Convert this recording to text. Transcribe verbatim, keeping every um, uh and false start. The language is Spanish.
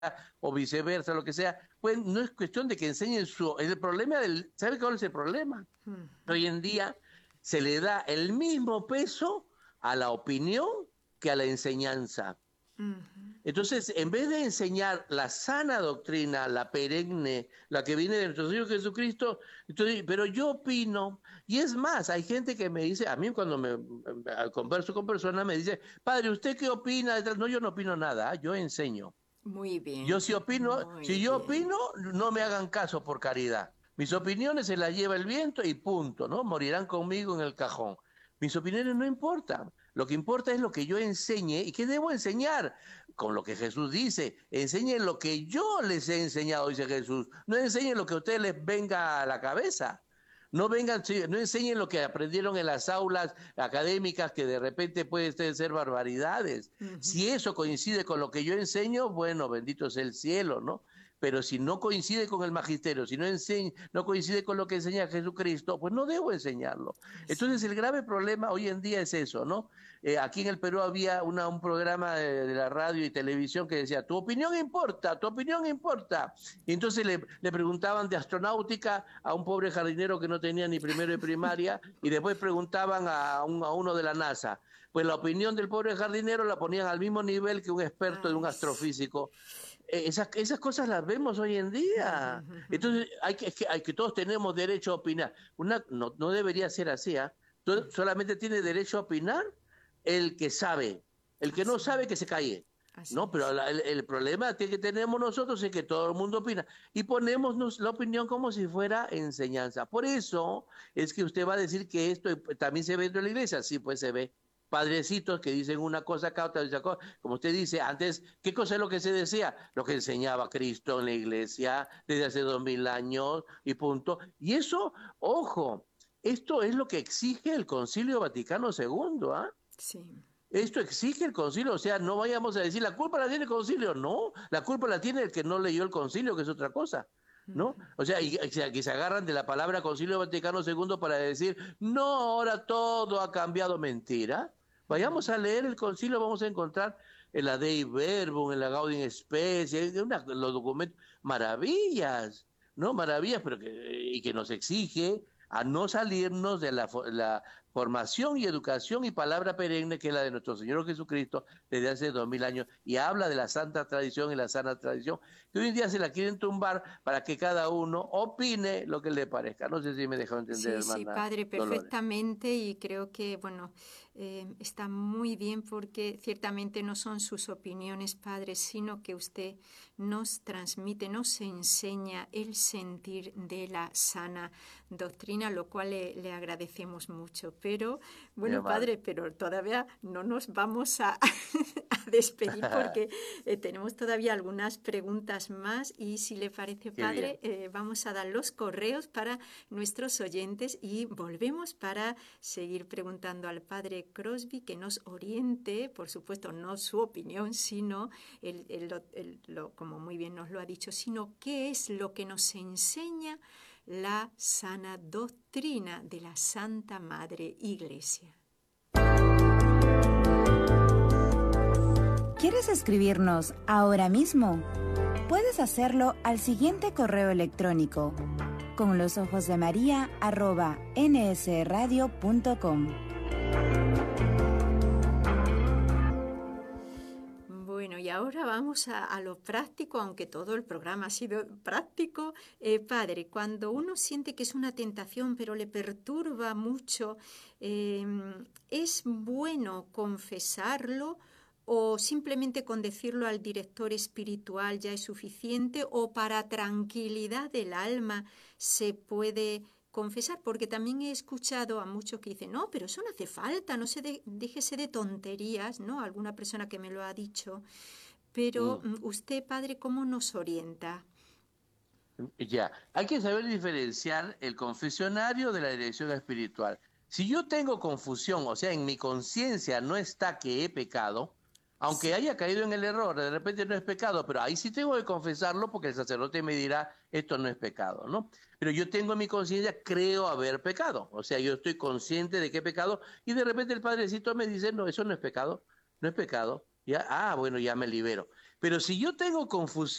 o viceversa, lo que sea, pues no es cuestión de que enseñen su... El problema del... ¿Sabe cuál es el problema? Mm. Hoy en día se le da el mismo peso a la opinión que a la enseñanza. Ujú. Entonces, en vez de enseñar la sana doctrina, la perenne, la que viene de nuestro Señor Jesucristo, entonces, pero yo opino, y es más, hay gente que me dice, a mí cuando me, me converso con personas, me dice, padre, ¿usted qué opina? No, yo no opino nada, yo enseño. Muy Yo bien, si opino, muy si yo bien. opino, no me hagan caso por caridad. Mis opiniones se las lleva el viento y punto, ¿no? Morirán conmigo en el cajón. Mis opiniones no importan. Lo que importa es lo que yo enseñe y qué debo enseñar. Con lo que Jesús dice, enseñen lo que yo les he enseñado, dice Jesús. No enseñen lo que a ustedes les venga a la cabeza. No vengan, no enseñen lo que aprendieron en las aulas académicas, que de repente pueden ser barbaridades. Ujú. Si eso coincide con lo que yo enseño, bueno, bendito sea el cielo, ¿no? Pero si no coincide con el magisterio, si no, enseña, no coincide con lo que enseña Jesucristo, pues no debo enseñarlo. Así. Entonces el grave problema hoy en día es eso, ¿no? Eh, aquí en el Perú había una, un programa de, de, la radio y televisión que decía, tu opinión importa, tu opinión importa. Y entonces le, le preguntaban de astronáutica a un pobre jardinero que no tenía ni primero de primaria y después preguntaban a, un, a uno de la NASA. Pues la opinión del pobre jardinero la ponían al mismo nivel que un experto de un Ay, sí. astrofísico. Eh, esas, esas cosas las vemos hoy en día. Entonces, hay que, hay que todos tenemos derecho a opinar. Una, no, no debería ser así, ¿eh? Solamente tiene derecho a opinar el que sabe. El que no Así, sabe, que se calle. así No, pero es. la, el, el, problema que tenemos nosotros es que todo el mundo opina y ponemos la opinión como si fuera enseñanza. Por eso es que usted va a decir que esto también se ve dentro de la iglesia. Sí, pues se ve. Padrecitos que dicen una cosa acá, otra cosa. Como usted dice, antes, ¿qué cosa es lo que se decía? Lo que enseñaba Cristo en la iglesia desde hace dos mil años y punto. Y eso, ojo, esto es lo que exige el Concilio Vaticano segundo, ¿ah? ¿eh? Sí. Esto exige el concilio, o sea, no vayamos a decir la culpa la tiene el concilio, no, la culpa la tiene el que no leyó el concilio, que es otra cosa, ¿no? O sea, y, y, que se agarran de la palabra Concilio Vaticano segundo para decir, no, ahora todo ha cambiado, mentira. Vayamos a leer el concilio, vamos a encontrar en la Dei Verbum, en la Gaudium Spes, una, los documentos, maravillas, ¿no? Maravillas, pero que, y que nos exige a no salirnos de la, la formación y educación y palabra perenne que es la de nuestro Señor Jesucristo desde hace dos mil años y habla de la santa tradición y la sana tradición que hoy en día se la quieren tumbar para que cada uno opine lo que le parezca. No sé si me dejó entender, Sí, sí, hermana padre, Dolores. perfectamente y creo que, bueno, eh, está muy bien porque ciertamente no son sus opiniones, padre, sino que usted nos transmite, nos enseña el sentir de la sana doctrina, lo cual le, le agradecemos mucho. Pero, Mi bueno, amable. padre, pero todavía no nos vamos a, a despedir porque eh, tenemos todavía algunas preguntas más y si le parece, Qué padre, bien. eh, vamos a dar los correos para nuestros oyentes y volvemos para seguir preguntando al padre Crosby que nos oriente, por supuesto, no su opinión, sino, el, el, el, lo, como muy bien nos lo ha dicho, sino qué es lo que nos enseña la sana doctrina de la Santa Madre Iglesia. ¿Quieres escribirnos ahora mismo? Puedes hacerlo al siguiente correo electrónico: con los ojos de María arroba nsradio punto com. Bueno, y ahora vamos a, a lo práctico, aunque todo el programa ha sido práctico. Eh, padre, cuando uno siente que es una tentación, pero le perturba mucho, eh, ¿es bueno confesarlo? ¿O simplemente con decirlo al director espiritual ya es suficiente? ¿O para tranquilidad del alma se puede confesar? Porque también he escuchado a muchos que dicen, no, pero eso no hace falta, no se de, déjese de tonterías, ¿no? Alguna persona que me lo ha dicho. Pero Mm. usted, padre, ¿cómo nos orienta? Ya, hay que saber diferenciar el confesionario de la dirección espiritual. Si yo tengo confusión, o sea, en mi conciencia no está que he pecado, aunque Sí. haya caído en el error, de repente no es pecado, pero ahí sí tengo que confesarlo porque el sacerdote me dirá, esto no es pecado, ¿no? Pero yo tengo en mi conciencia, creo haber pecado, o sea, yo estoy consciente de que he pecado y de repente el padrecito me dice, no, eso no es pecado, no es pecado, ya, ah, bueno, ya me libero. Pero si yo tengo confusión,